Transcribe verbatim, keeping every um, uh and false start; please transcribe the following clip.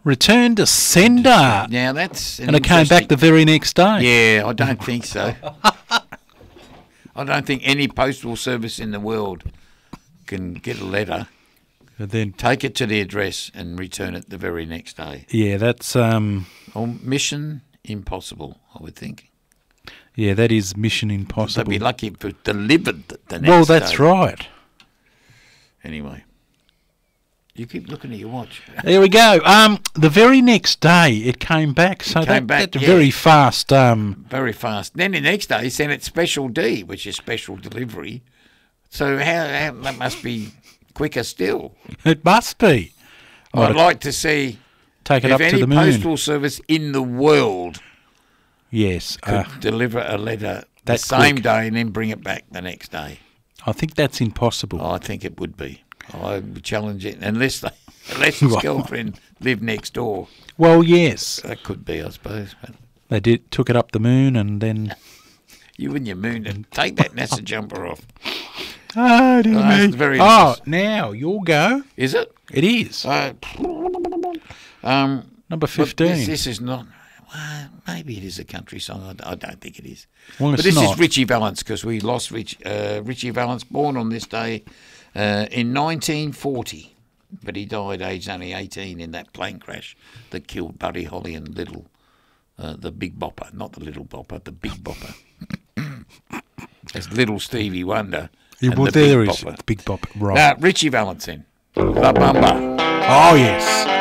Return to sender. Now that's an And it came back interesting- the very next day. Yeah, I don't think so. I don't think any postal service in the world can get a letter, And then, take it to the address, and return it the very next day. yeah, that's um, Well, mission impossible, I would think. yeah, that is mission They'd impossible. be lucky if it delivered the the next Well, that's day. right. Anyway, you keep looking at your watch. There we go. Um, the very next day it came back, so came that, back, that's yeah. very fast. Um, Very fast. Then the next day, sent it special D, which is special delivery. So how, how that must be quicker still. it must be. I'd Might like to see take it if up any to the moon. postal service in the world Yes, could uh, deliver a letter the that same quick. day and then bring it back the next day. I think that's impossible. Oh, I think it would be. I would challenge it unless they, unless his girlfriend lived next door. Well, yes, That could be, I suppose. But they did took it up the moon, and then you and your moon, and take that NASA jumper off. oh, dear Oh, that's me. very oh, nice. now your go. Is it? It is Uh, um, number but fifteen. This, this is not. Well, maybe it is a country song. I, I don't think it is. Well, but it's this not. is Richie Valens, because we lost Rich, uh, Richie Valens, born on this day uh, in nineteen forty. But he died aged only eighteen in that plane crash that killed Buddy Holly and Little, uh, the Big Bopper. Not the Little Bopper, the Big Bopper. That's Little Stevie Wonder. Yeah, and well, the there Big is Bopper. the Big Bop. Right. Now, Richie Valens then. La Bamba. Oh yes.